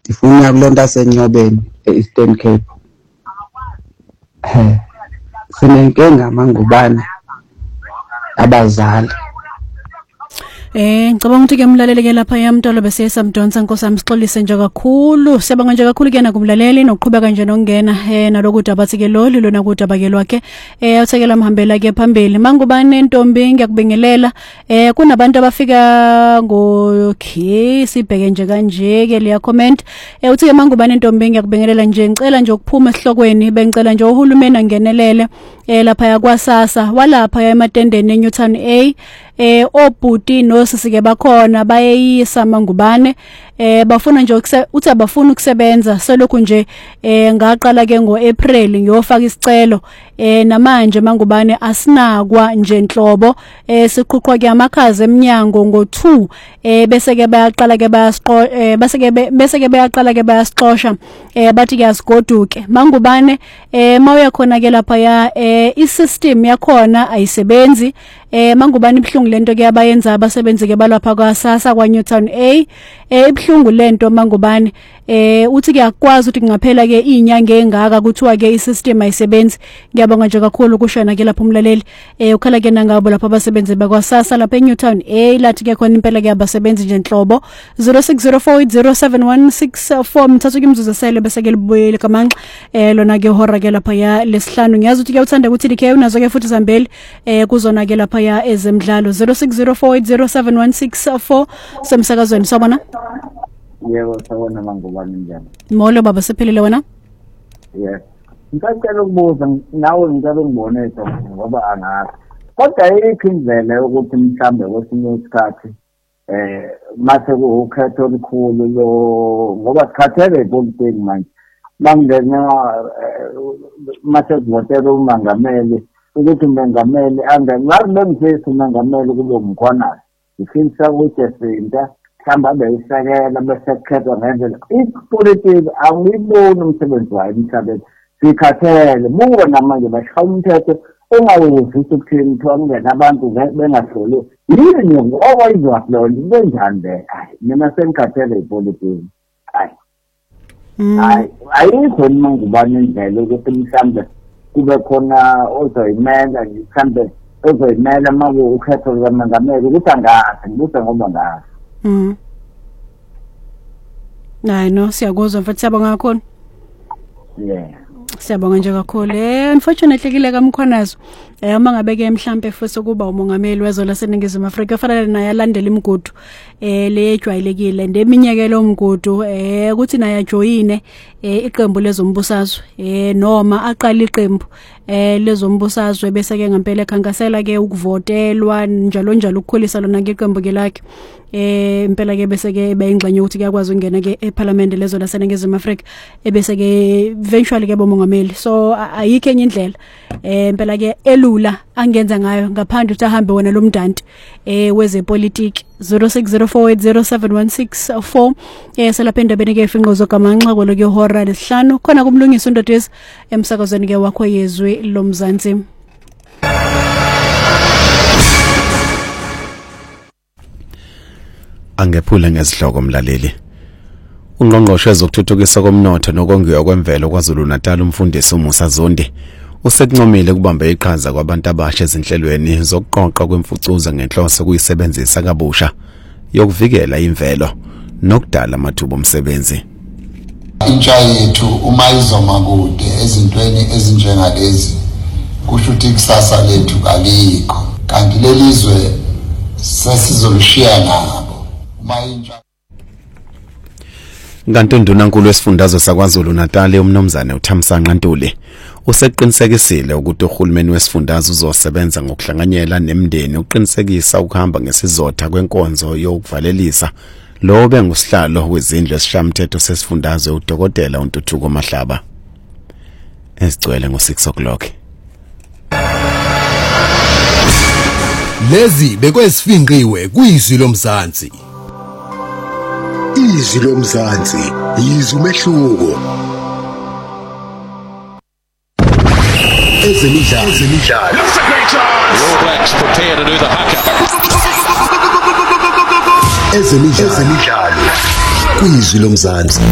Ndifuna kulento aseNyobeni e-Eastern Cape. Sinenkinga Mangubane abazali. Ngicabanga ukuthi ke umlaleli ke lapha yamntolo bese samdonsa Nkosami sixolise nje kakhulu. Siyabonga nje kakhulu ke nakumlaleli nokuqhubeka nje nokungena nalokuthi abathi ke lolu lona kuthi abake lwakhe uthekela mhambela ke phambili. Mangubane Ntombi ngiyakubingelela kunabantu abafika ngokhe sibheke nje kanje ke liya comment uthi ke Mangubane Ntombi ngiyakubingelela nje ngicela nje ukuphuma esihlokweni bengicela nje uhulumeni angenelele lapha yakwasasa walapha ematendeni eNewtown A obhuti nosisike bakhona bayeyisa Mangubane bafuna nje uthi abafuna ukusebenza selokhu nje ngaqala ke ngoApril ngiyofaka isicelo namanje Mangubane asinakwa nje enhlobo siqhuqwa ke amakhazi eminyango ngo2 bese ke bayaqala ke bese ke bayaqala ke bayasixosha bathi ke asigoduke Mangubane mawuya khona ke lapha ya isystem yakhona ayisebenzi Mangubane ibhlungu lento ke abayenza abasebenzi ke balapha kwaSasa kwa Newtown A ibhlungu lento Mangubane uthi ke akwazi ukuthi kungaphela ke inyanga engaka kuthiwa ke isystem ayisebenzi. Ngiyabonga nje kakhulu kushana ke lapha umlaleli ukhala ke nangabo lapha abasebenzi bakwaSasa lapha eNewtown A lathi ke khona impela ke abasebenzi nje enhlobo 0604807164 mthathu ke imzuzu sele bese ke libuyele kamanxa lona ke hora ke lapha ya lesihlanu. Ngiyazi ukuthi ke uthanda ukuthi dike unazo ke futhi zambeli kuzona ke lapha ya ezemidlalo 0604807164 semsakazweni sobona. Yebo sawona Mangubane njani? Molo baba sephelele wena? Yes. Ngicela ukubuza nawe ngicela ngibone ngoba angazi. Kodwa yikho indlela yokuthi mhlambe kwesinye isikhathi mase ukhetho olukhulu lo ngoba sikhathele ipolitiki manje. Mangena mase kuvotela uMangameli ukuthi uMangameli angazi bengifisa uMangameli kube umkhonana. Ngifisa ukuthi esinta mhlawumbe beyisekela bese kukhethwa ngendlela ipolitiki angiyiboni umsebenzi wayo emhlabeni sikhathele buka namanje bashaya umthetho ongawuvisa ukuthini kuthiwa kungena abantu bengahloli yini okwayizwa lona benjani le mina sengikhathele ipolitiki ayikho Mangubane indlela ukuthi mhlawumbe kube khona ozoyimela mhlawumbe ozoyimela uma ukhetho lukaMangameli ukuthi angazi ngibuza ngoba ngazi. Hayi no siyakuzwa mfethu siyabonga kakhulu. Yeah. Siyabonga nje kakhulu. Unfortunately kile kaMkhwanazo uma ngabe ke mhlambe futhi kuba umongameli wezwe laseNingizimu Afrika fanele naye alandele imigudu lejwayelekile ndeminyeke lo mgudu ukuthi naye ajoyine iqembu lezombusazwe noma aqala iqembu lezombusazwe bese ke ngempela ekhankasela ke ukuvotelwa njalo njalo ukukhulisa lona ngeqembu ke lakhe impela ke bese ke bayingxenye ukuthi kuyakwazi ukungena ke eParliament lezwe laseNingizimu Afrika bese ke eventually ke bomongameli so ayikho enye indlela impela ke elula angenza ngayo ngaphandle ukuthi ahambe wona lo mdanti wezepolitiki 0604807164 selapha endabeni ke ifinqozo kamanxa kwelo ke hora lesihlanu khona kumlungisa uNdodezi emsakazweni ke wakho yezwe loMzansi. Angephula ngezihloko mlaleli. Ungqongqoshe ezokuthuthukisa komnotho nokongiwa kwemvelo kwaZulu-Natal umfundisi uMusa Zondi usekuncomile ukubamba iqhaza kwabantu abasha ezinhlelweni zokuqoqa kwemfucuza ngenhloso kuyisebenzisa kabusha yokuvikela imvelo nokudala amathuba omsebenzi. Intsha yethu uma izoma kude ezintweni ezinjengalezi kusho ukuthi ikusasa lethu kalikho kanti lelizwe sesizolishiya nabo uma intsha Ngantundunankulu wesifundazwe saKwaZulu-Natal uMnumzane uThamsanqa Ntuli useqinisekisile ukuthi uhulumeni wesifundazwe uzosebenza ngokuhlanganyela nemndeni uqinisekisa ukuhamba ngesizotha kwenkonzo yokuvalelisa lo bengusihlalo wezindlu esishamthetho sesifundazwe uDokotela uNtuthuko Mahlaba esicwele ngo6 o'clock. Lezi bekwesifinqiwe kuyizwi loMzansi. Izwi loMzansi yizwi umehluko. Ezemidlalo. That's a great chance. The All Blacks prepare to do the haka. Ezemidlalo. Kuyizwi loMzansi.